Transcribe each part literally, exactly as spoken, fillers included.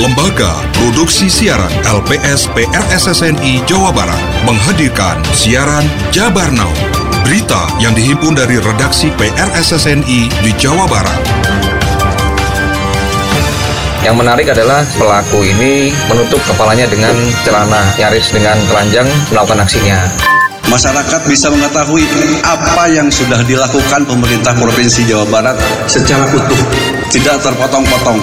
Lembaga Produksi Siaran L P S P R S S N I Jawa Barat menghadirkan siaran Jabar Now. Berita yang dihimpun dari redaksi P R S S N I di Jawa Barat. Yang menarik adalah pelaku ini menutup kepalanya dengan celana, nyaris dengan telanjang melakukan aksinya. Masyarakat bisa mengetahui apa yang sudah dilakukan pemerintah Provinsi Jawa Barat secara utuh, tidak terpotong-potong.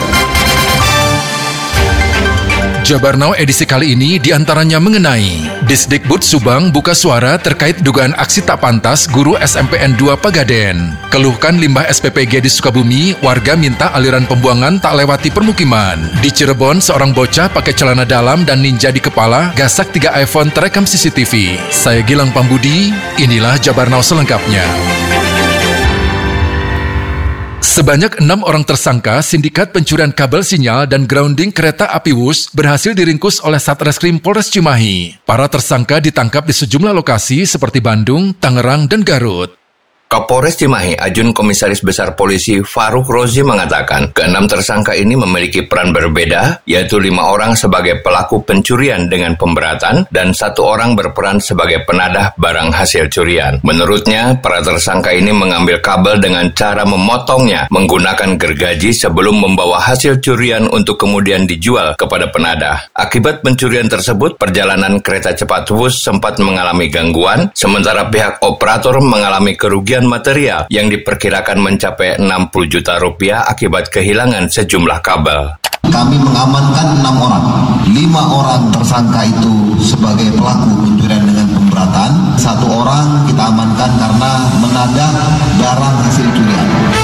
Jabar Now edisi kali ini diantaranya mengenai Disdikbud Subang buka suara terkait dugaan aksi tak pantas guru S M P N dua Pegaden. Keluhkan limbah S P P G di Sukabumi, warga minta aliran pembuangan tak lewati permukiman. Di Cirebon, seorang bocah pakai celana dalam dan ninja di kepala, gasak tiga iPhone terekam C C T V. Saya Gilang Pambudi, inilah Jabar Now selengkapnya. Sebanyak enam orang tersangka sindikat pencurian kabel sinyal dan grounding kereta api Wus berhasil diringkus oleh Satreskrim Polres Cimahi. Para tersangka ditangkap di sejumlah lokasi seperti Bandung, Tangerang, dan Garut. Kapolres Cimahi, Ajun Komisaris Besar Polisi Faruk Rozi mengatakan, keenam tersangka ini memiliki peran berbeda, yaitu lima orang sebagai pelaku pencurian dengan pemberatan dan satu orang berperan sebagai penadah barang hasil curian. Menurutnya, para tersangka ini mengambil kabel dengan cara memotongnya menggunakan gergaji sebelum membawa hasil curian untuk kemudian dijual kepada penadah. Akibat pencurian tersebut, perjalanan kereta cepat Wus sempat mengalami gangguan, sementara pihak operator mengalami kerugian material yang diperkirakan mencapai enam puluh juta rupiah akibat kehilangan sejumlah kabel. Kami mengamankan enam orang, lima orang tersangka itu sebagai pelaku pencurian dengan pemberatan, satu orang kita amankan karena menadah barang hasil curian.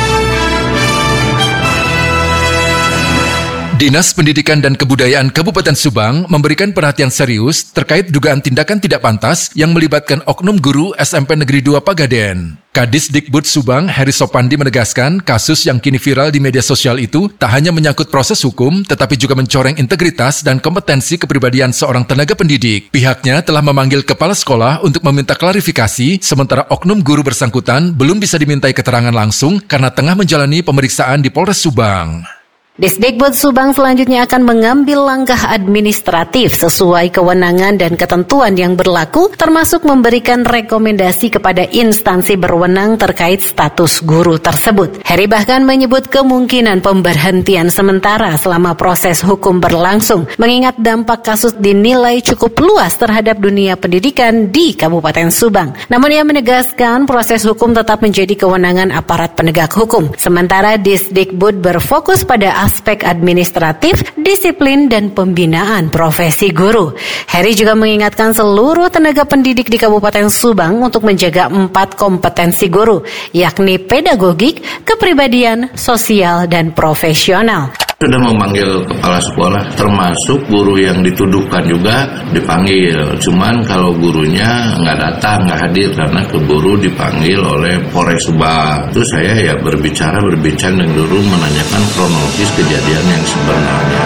Dinas Pendidikan dan Kebudayaan Kabupaten Subang memberikan perhatian serius terkait dugaan tindakan tidak pantas yang melibatkan oknum guru S M P Negeri dua Pegaden. Kadis Dikbud Subang, Heri Sopandi menegaskan kasus yang kini viral di media sosial itu tak hanya menyangkut proses hukum, tetapi juga mencoreng integritas dan kompetensi kepribadian seorang tenaga pendidik. Pihaknya telah memanggil kepala sekolah untuk meminta klarifikasi, sementara oknum guru bersangkutan belum bisa dimintai keterangan langsung karena tengah menjalani pemeriksaan di Polres Subang. Disdikbud Subang selanjutnya akan mengambil langkah administratif sesuai kewenangan dan ketentuan yang berlaku, termasuk memberikan rekomendasi kepada instansi berwenang terkait status guru tersebut. Heri bahkan menyebut kemungkinan pemberhentian sementara selama proses hukum berlangsung, mengingat dampak kasus dinilai cukup luas terhadap dunia pendidikan di Kabupaten Subang. Namun ia menegaskan proses hukum tetap menjadi kewenangan aparat penegak hukum, sementara Disdikbud berfokus pada aspek administratif, disiplin, dan pembinaan profesi guru. Heri juga mengingatkan seluruh tenaga pendidik di Kabupaten Subang untuk menjaga empat kompetensi guru, yakni pedagogik, kepribadian, sosial, dan profesional. Sudah memanggil kepala sekolah, termasuk guru yang dituduhkan juga dipanggil. Cuman kalau gurunya nggak datang, nggak hadir karena keburu dipanggil oleh Polres Subang. Itu saya ya berbicara berbincang dengan guru menanyakan kronologis kejadian yang sebenarnya.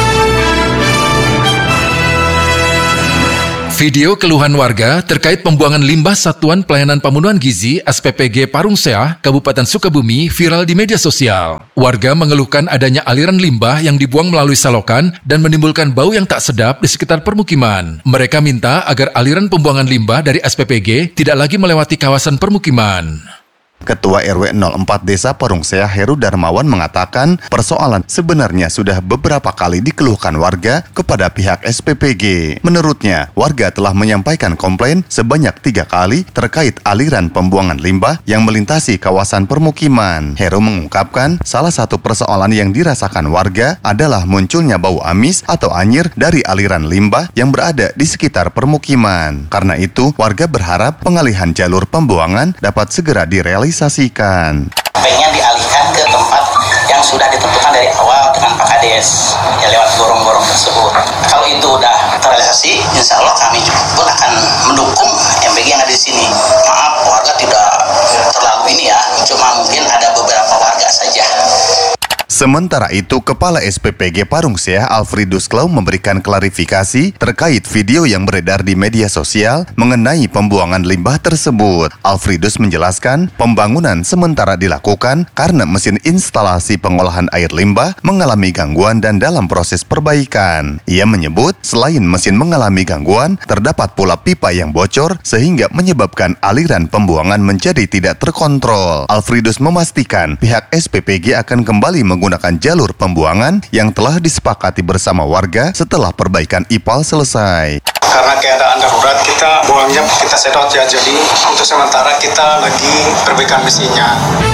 Video keluhan warga terkait pembuangan limbah Satuan Pelayanan Pemenuhan Gizi S P P G Parungseah, Kabupaten Sukabumi viral di media sosial. Warga mengeluhkan adanya aliran limbah yang dibuang melalui selokan dan menimbulkan bau yang tak sedap di sekitar permukiman. Mereka minta agar aliran pembuangan limbah dari S P P G tidak lagi melewati kawasan permukiman. Ketua R W nol empat Desa Parungseah Heru Darmawan mengatakan persoalan sebenarnya sudah beberapa kali dikeluhkan warga kepada pihak S P P G. Menurutnya, warga telah menyampaikan komplain sebanyak tiga kali terkait aliran pembuangan limbah yang melintasi kawasan permukiman. Heru mengungkapkan salah satu persoalan yang dirasakan warga adalah munculnya bau amis atau anyir dari aliran limbah yang berada di sekitar permukiman. Karena itu, warga berharap pengalihan jalur pembuangan dapat segera direalisasikan. Pengen dialihkan ke tempat yang sudah ditentukan dari awal dengan Pak Kades ya lewat gorong-gorong tersebut. Kalau itu udah terrealisasi, insya Allah kami pun akan mendukung M B G yang ada di sini. Maaf, warga tidak terlalu ini ya, cuma mungkin ada beberapa warga saja. Sementara itu, Kepala S P P G Parung Seah Alfredus Klau memberikan klarifikasi terkait video yang beredar di media sosial mengenai pembuangan limbah tersebut. Alfredus menjelaskan pembangunan sementara dilakukan karena mesin instalasi pengolahan air limbah mengalami gangguan dan dalam proses perbaikan. Ia menyebut selain mesin mengalami gangguan, terdapat pula pipa yang bocor sehingga menyebabkan aliran pembuangan menjadi tidak terkontrol. Alfredus memastikan pihak S P P G akan kembali menggunakan jalur pembuangan yang telah disepakati bersama warga setelah perbaikan I P A L selesai. Karena keadaan darurat kita buangnya kita sedot ya, jadi untuk sementara kita lagi perbaikan mesinnya.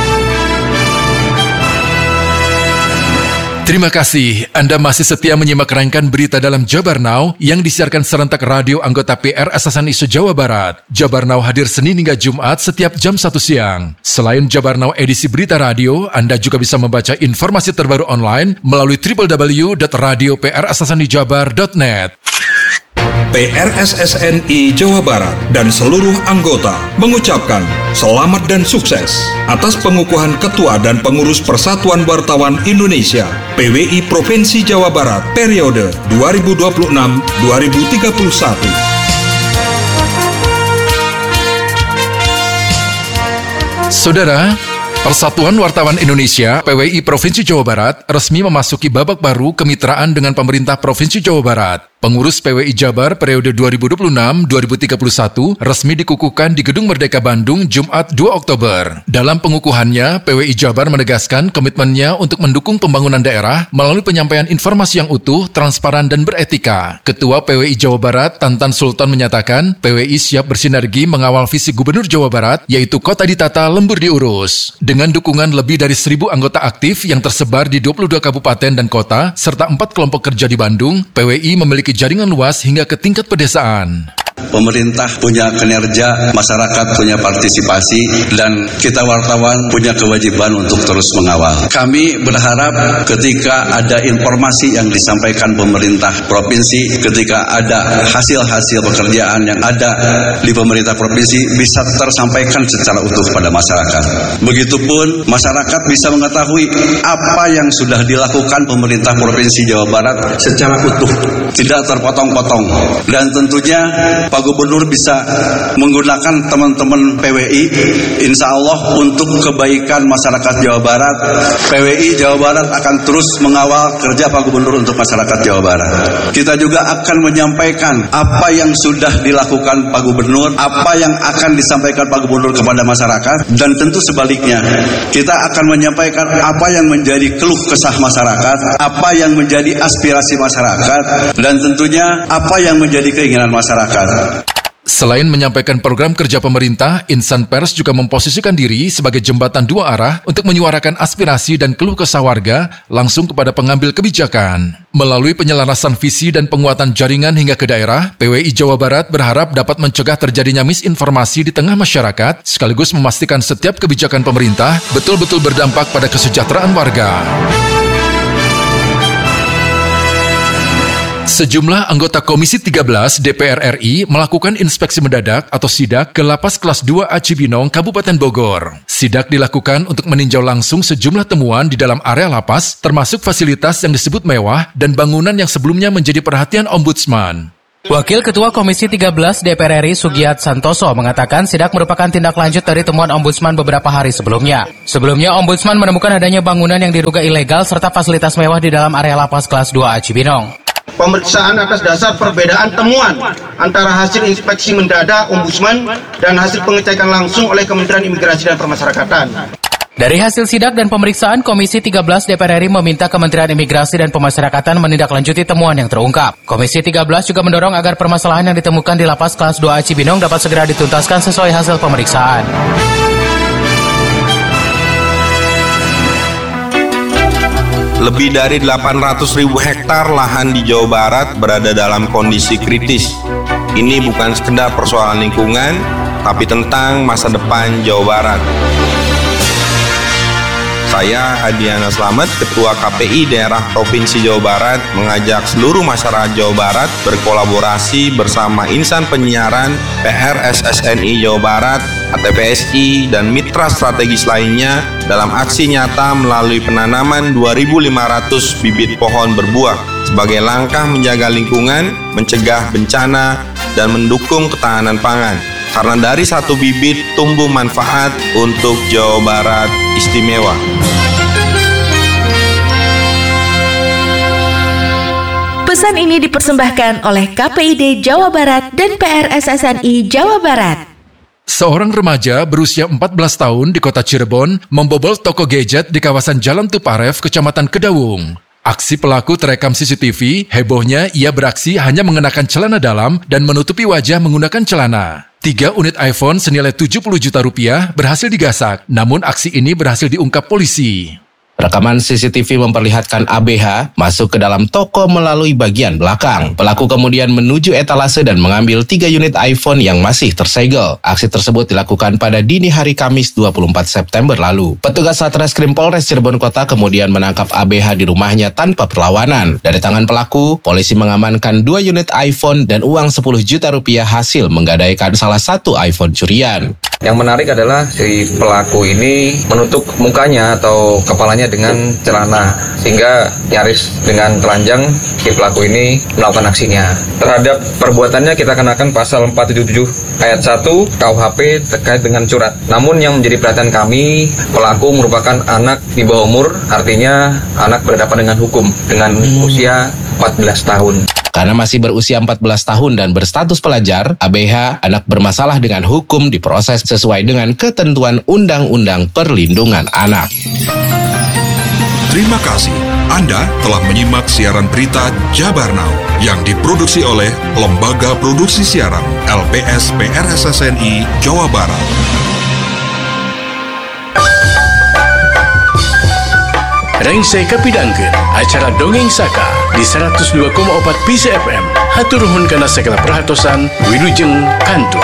Terima kasih. Anda masih setia menyimak rangkaian berita dalam Jabar Now yang disiarkan serentak radio anggota P R S S N I se-Jawa Barat. Jabar Now hadir Senin hingga Jumat setiap jam satu siang. Selain Jabar Now edisi berita radio, Anda juga bisa membaca informasi terbaru online melalui w w w dot radio p r s s n i jabar dot net. P R S S N I Jawa Barat dan seluruh anggota mengucapkan selamat dan sukses atas pengukuhan Ketua dan Pengurus Persatuan Wartawan Indonesia P W I Provinsi Jawa Barat periode dua ribu dua puluh enam sampai dua ribu tiga puluh satu. Saudara, Persatuan Wartawan Indonesia P W I Provinsi Jawa Barat resmi memasuki babak baru kemitraan dengan pemerintah Provinsi Jawa Barat. Pengurus P W I Jabar periode dua ribu dua puluh enam sampai dua ribu tiga puluh satu resmi dikukuhkan di Gedung Merdeka Bandung Jumat dua Oktober. Dalam pengukuhannya, P W I Jabar menegaskan komitmennya untuk mendukung pembangunan daerah melalui penyampaian informasi yang utuh, transparan, dan beretika. Ketua P W I Jawa Barat, Tantan Sultan, menyatakan P W I siap bersinergi mengawal visi Gubernur Jawa Barat, yaitu kota ditata, lembur diurus. Dengan dukungan lebih dari seribu anggota aktif yang tersebar di dua puluh dua kabupaten dan kota, serta empat kelompok kerja di Bandung, P W I memiliki jaringan luas hingga ke tingkat pedesaan. Pemerintah punya kinerja, masyarakat punya partisipasi, dan kita wartawan punya kewajiban untuk terus mengawal. Kami berharap ketika ada informasi yang disampaikan pemerintah provinsi, ketika ada hasil-hasil pekerjaan yang ada di pemerintah provinsi bisa tersampaikan secara utuh pada masyarakat. Begitupun masyarakat bisa mengetahui apa yang sudah dilakukan pemerintah Provinsi Jawa Barat secara utuh, tidak terpotong-potong, dan tentunya Pak Gubernur bisa menggunakan teman-teman P W I insya Allah untuk kebaikan masyarakat Jawa Barat. P W I Jawa Barat akan terus mengawal kerja Pak Gubernur untuk masyarakat Jawa Barat. Kita juga akan menyampaikan apa yang sudah dilakukan Pak Gubernur, apa yang akan disampaikan Pak Gubernur kepada masyarakat, dan tentu sebaliknya kita akan menyampaikan apa yang menjadi keluh kesah masyarakat, apa yang menjadi aspirasi masyarakat, dan tentunya apa yang menjadi keinginan masyarakat. Selain menyampaikan program kerja pemerintah, insan pers juga memposisikan diri sebagai jembatan dua arah untuk menyuarakan aspirasi dan keluh kesah warga langsung kepada pengambil kebijakan. Melalui penyelarasan visi dan penguatan jaringan hingga ke daerah, P W I Jawa Barat berharap dapat mencegah terjadinya misinformasi di tengah masyarakat, sekaligus memastikan setiap kebijakan pemerintah betul-betul berdampak pada kesejahteraan warga. Sejumlah anggota Komisi tiga belas D P R R I melakukan inspeksi mendadak atau sidak ke Lapas Kelas dua A Cibinong, Kabupaten Bogor. Sidak dilakukan untuk meninjau langsung sejumlah temuan di dalam area lapas, termasuk fasilitas yang disebut mewah dan bangunan yang sebelumnya menjadi perhatian Ombudsman. Wakil Ketua Komisi tiga belas D P R R I Sugiyat Santoso mengatakan sidak merupakan tindak lanjut dari temuan Ombudsman beberapa hari sebelumnya. Sebelumnya, Ombudsman menemukan adanya bangunan yang diduga ilegal serta fasilitas mewah di dalam area Lapas Kelas dua A Cibinong. Pemeriksaan atas dasar perbedaan temuan antara hasil inspeksi mendadak Ombudsman dan hasil pengecekan langsung oleh Kementerian Imigrasi dan Pemasyarakatan. Dari hasil sidak dan pemeriksaan, Komisi tiga belas D P R R I meminta Kementerian Imigrasi dan Pemasyarakatan menindaklanjuti temuan yang terungkap. Komisi tiga belas juga mendorong agar permasalahan yang ditemukan di Lapas Kelas dua A Cibinong dapat segera dituntaskan sesuai hasil pemeriksaan. Lebih dari delapan ratus ribu hektar lahan di Jawa Barat berada dalam kondisi kritis. Ini bukan sekedar persoalan lingkungan, tapi tentang masa depan Jawa Barat. Saya Hadiana Slamet, Ketua K P I Daerah Provinsi Jawa Barat, mengajak seluruh masyarakat Jawa Barat berkolaborasi bersama insan penyiaran, P R S S N I Jawa Barat, A T P S I, dan mitra strategis lainnya dalam aksi nyata melalui penanaman dua ribu lima ratus bibit pohon berbuah sebagai langkah menjaga lingkungan, mencegah bencana, dan mendukung ketahanan pangan. Karena dari satu bibit tumbuh manfaat untuk Jawa Barat istimewa. Pesan ini dipersembahkan oleh K P I D Jawa Barat dan P R S S N I Jawa Barat. Seorang remaja berusia empat belas tahun di kota Cirebon membobol toko gadget di kawasan Jalan Tuparef, Kecamatan Kedawung. Aksi pelaku terekam C C T V, hebohnya ia beraksi hanya mengenakan celana dalam dan menutupi wajah menggunakan celana. Tiga unit iPhone senilai tujuh puluh juta rupiah berhasil digasak, namun aksi ini berhasil diungkap polisi. Rekaman C C T V memperlihatkan A B H masuk ke dalam toko melalui bagian belakang. Pelaku kemudian menuju etalase dan mengambil tiga unit iPhone yang masih tersegel. Aksi tersebut dilakukan pada dini hari Kamis dua puluh empat September lalu. Petugas Satreskrim Polres Cirebon Kota kemudian menangkap A B H di rumahnya tanpa perlawanan. Dari tangan pelaku, polisi mengamankan dua unit iPhone dan uang sepuluh juta rupiah hasil menggadaikan salah satu iPhone curian. Yang menarik adalah si pelaku ini menutup mukanya atau kepalanya dengan celana, sehingga nyaris dengan telanjang si pelaku ini melakukan aksinya. Terhadap perbuatannya kita kenakan pasal empat tujuh tujuh ayat satu K U H P terkait dengan curat. Namun yang menjadi perhatian kami, pelaku merupakan anak di bawah umur, artinya anak berhadapan dengan hukum dengan usia empat belas tahun. Karena masih berusia empat belas tahun dan berstatus pelajar, A B H, anak bermasalah dengan hukum, diproses sesuai dengan ketentuan Undang-Undang Perlindungan Anak. Terima kasih. Anda telah menyimak siaran berita Jabar Now yang diproduksi oleh Lembaga Produksi Siaran L P S P R S S N I Jawa Barat. Rangsai kapidangkeun acara Dongeng Saka di seratus dua koma empat P C F M. Hatur nuhun kana segala perhatosan, wilujeng kantur.